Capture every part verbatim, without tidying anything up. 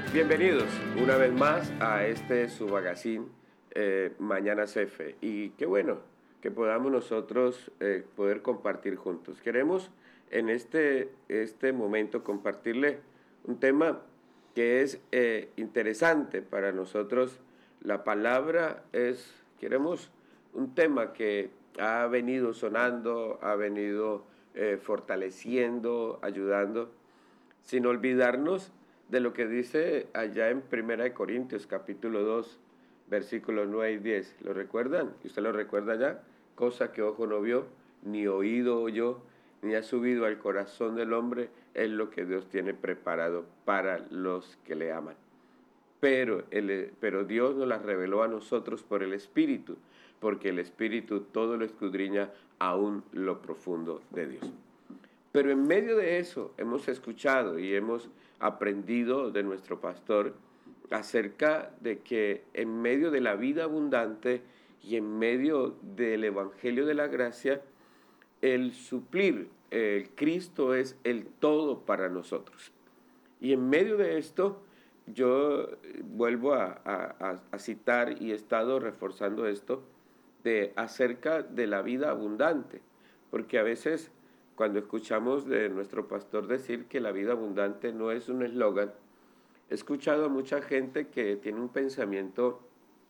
Bienvenidos una vez más a este su magazine eh, Mañana Cefe, y qué bueno que podamos nosotros eh, poder compartir juntos. Queremos en este, este momento compartirle un tema que es eh, interesante para nosotros. La palabra es, queremos un tema que ha venido sonando, ha venido eh, fortaleciendo, ayudando, sin olvidarnos de lo que dice allá en Primera de Corintios, capítulo dos, versículos nueve y diez. ¿Lo recuerdan? ¿Y usted lo recuerda ya? Cosa que ojo no vio, ni oído oyó, ni ha subido al corazón del hombre, es lo que Dios tiene preparado para los que le aman. Pero, el, pero Dios nos las reveló a nosotros por el Espíritu, porque el Espíritu todo lo escudriña, aún lo profundo de Dios. Pero en medio de eso hemos escuchado y hemos aprendido de nuestro pastor acerca de que en medio de la vida abundante y en medio del Evangelio de la Gracia, el suplir, el Cristo es el todo para nosotros. Y en medio de esto, yo vuelvo a, a, a citar, y he estado reforzando esto, de acerca de la vida abundante, porque a veces cuando escuchamos de nuestro pastor decir que la vida abundante no es un eslogan, he escuchado a mucha gente que tiene un pensamiento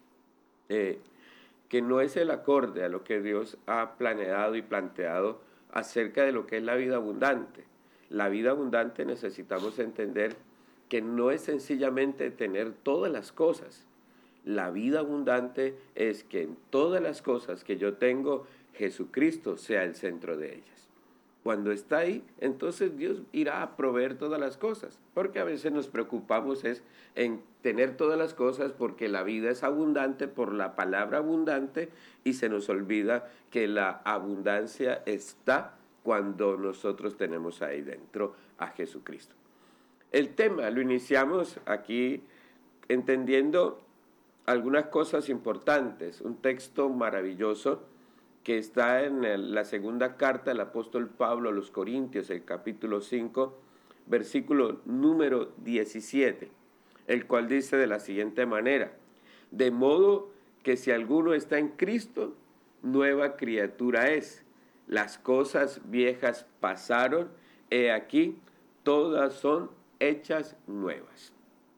eh, que no es el acorde a lo que Dios ha planeado y planteado acerca de lo que es la vida abundante. La vida abundante necesitamos entender que no es sencillamente tener todas las cosas. La vida abundante es que en todas las cosas que yo tengo, Jesucristo sea el centro de ellas. Cuando está ahí, entonces Dios irá a proveer todas las cosas, porque a veces nos preocupamos es en tener todas las cosas porque la vida es abundante por la palabra abundante, y se nos olvida que la abundancia está cuando nosotros tenemos ahí dentro a Jesucristo. El tema lo iniciamos aquí entendiendo algunas cosas importantes, un texto maravilloso que está en el, la segunda carta del apóstol Pablo a los Corintios, el capítulo cinco, versículo número diecisiete, el cual dice de la siguiente manera: de modo que si alguno está en Cristo, nueva criatura es. Las cosas viejas pasaron, he aquí, todas son hechas nuevas.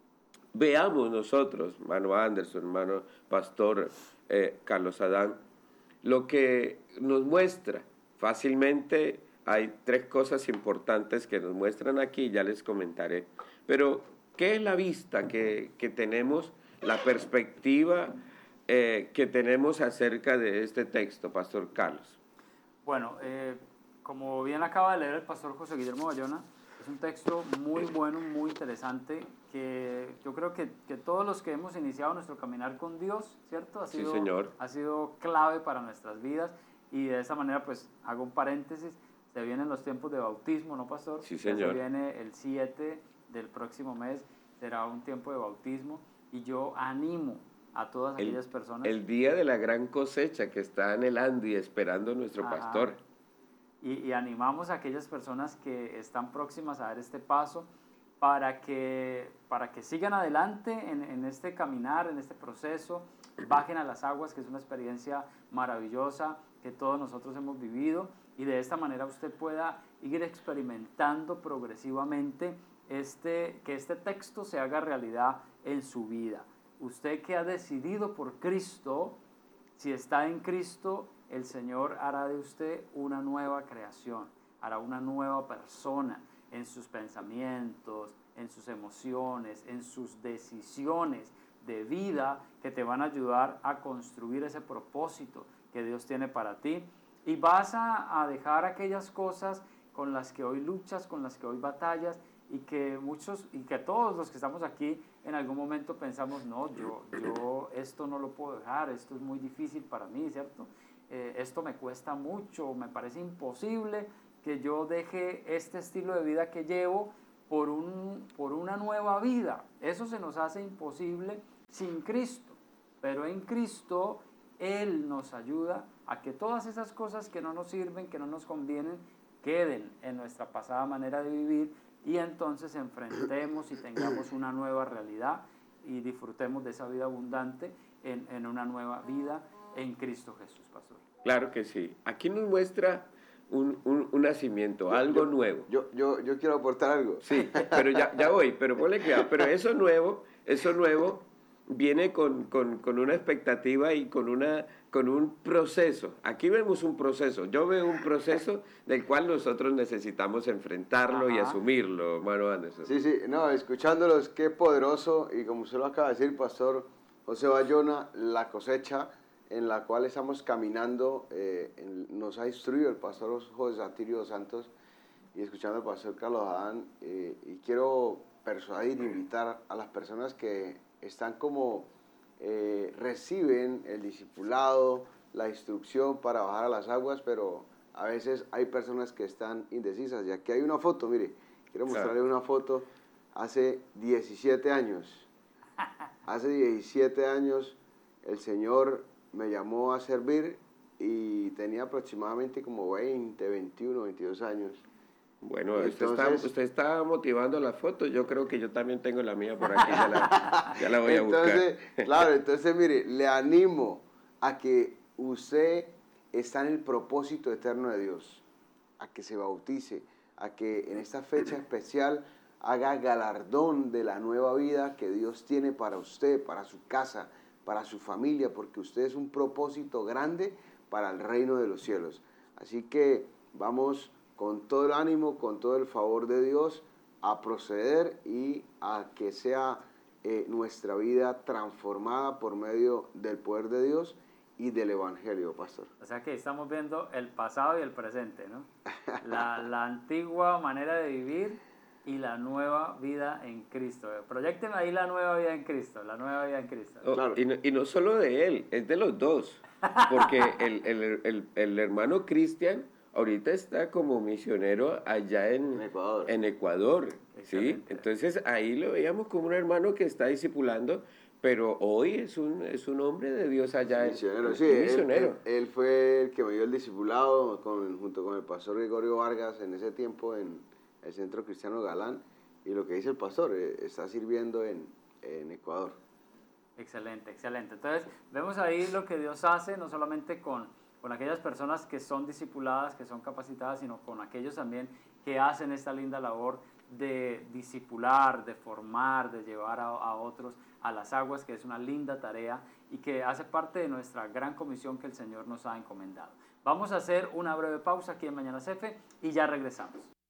Veamos nosotros, hermano Anderson, hermano pastor eh, Carlos Adán, lo que nos muestra fácilmente. Hay tres cosas importantes que nos muestran aquí, ya les comentaré. Pero, ¿qué es la vista que, que tenemos, la perspectiva eh, que tenemos acerca de este texto, Pastor Carlos? Bueno, eh, como bien acaba de leer el pastor José Guillermo Bayona, es un texto muy bueno, muy interesante, que yo creo que, que todos los que hemos iniciado nuestro caminar con Dios, ¿cierto? Ha sido, sí, señor. Ha sido clave para nuestras vidas, y de esa manera, pues, hago un paréntesis, se vienen los tiempos de bautismo, ¿no, pastor? Sí, señor. Ya se viene el siete del próximo mes, será un tiempo de bautismo, y yo animo a todas el, aquellas personas. El día de la gran cosecha que está anhelando y esperando nuestro Ajá. pastor. Y, y animamos a aquellas personas que están próximas a dar este paso para que, para que sigan adelante en, en este caminar, en este proceso, bajen a las aguas, que es una experiencia maravillosa que todos nosotros hemos vivido, y de esta manera usted pueda ir experimentando progresivamente este, que este texto se haga realidad en su vida. Usted que ha decidido por Cristo, si está en Cristo, el Señor hará de usted una nueva creación, hará una nueva persona en sus pensamientos, en sus emociones, en sus decisiones de vida, que te van a ayudar a construir ese propósito que Dios tiene para ti. Y vas a, a dejar aquellas cosas con las que hoy luchas, con las que hoy batallas, y que muchos, y que todos los que estamos aquí en algún momento pensamos, no, yo, yo esto no lo puedo dejar, esto es muy difícil para mí, ¿cierto? Eh, esto me cuesta mucho, me parece imposible que yo deje este estilo de vida que llevo por, un, por una nueva vida. Eso se nos hace imposible sin Cristo, pero en Cristo Él nos ayuda a que todas esas cosas que no nos sirven, que no nos convienen, queden en nuestra pasada manera de vivir, y entonces enfrentemos y tengamos una nueva realidad y disfrutemos de esa vida abundante en, en una nueva vida en Cristo Jesús, pastor. Claro que sí. Aquí nos muestra un, un, un nacimiento, yo, algo yo, nuevo. Yo, yo, yo quiero aportar algo. Sí, pero ya, ya voy, pero ponle cuidado. Pero eso nuevo, eso nuevo viene con, con, con una expectativa y con, una, con un proceso. Aquí vemos un proceso. Yo veo un proceso del cual nosotros necesitamos enfrentarlo Ajá. y asumirlo, hermano Anderson. Sí, sí, no, escuchándolos, qué poderoso. Y como usted lo acaba de decir, Pastor José Bayona, la cosecha en la cual estamos caminando, eh, en, nos ha instruido el Pastor José Satirio dos Santos y escuchando al Pastor Carlos Adán. Eh, y quiero persuadir, invitar a las personas que están como eh, reciben el discipulado, la instrucción para bajar a las aguas, pero a veces hay personas que están indecisas. Y aquí hay una foto, mire, quiero mostrarle claro. una foto hace diecisiete años. Hace diecisiete años el Señor me llamó a servir y tenía aproximadamente como veinte, veintiuno, veintidós años. Bueno, usted, Entonces, está, usted está motivando la foto, yo creo que yo también tengo la mía por aquí, ya la, ya la voy a entonces, buscar. Claro, entonces mire, le animo a que usted está en el propósito eterno de Dios, a que se bautice, a que en esta fecha especial haga galardón de la nueva vida que Dios tiene para usted, para su casa, para su familia, porque usted es un propósito grande para el reino de los cielos. Así que vamos con todo el ánimo, con todo el favor de Dios, a proceder y a que sea eh, nuestra vida transformada por medio del poder de Dios y del Evangelio, pastor. O sea que estamos viendo el pasado y el presente, ¿no? La, la antigua manera de vivir y la nueva vida en Cristo. Proyécteme ahí la nueva vida en Cristo, la nueva vida en Cristo. Oh, claro. y, no, y no solo de él, es de los dos, porque el, el, el, el hermano Cristian ahorita está como misionero allá en, en Ecuador. En Ecuador, ¿sí? Entonces ahí lo veíamos como un hermano que está discipulando, pero hoy es un, es un hombre de Dios allá. Misionero, en, sí. misionero. Él, él, él fue el que me dio el discipulado con, junto con el pastor Gregorio Vargas en ese tiempo en el Centro Cristiano Galán. Y lo que dice el pastor, eh, está sirviendo en, en Ecuador. Excelente, excelente. Entonces vemos ahí lo que Dios hace, no solamente con... con aquellas personas que son discipuladas, que son capacitadas, sino con aquellos también que hacen esta linda labor de discipular, de formar, de llevar a, a otros a las aguas, que es una linda tarea y que hace parte de nuestra gran comisión que el Señor nos ha encomendado. Vamos a hacer una breve pausa aquí en Mañanas F y ya regresamos.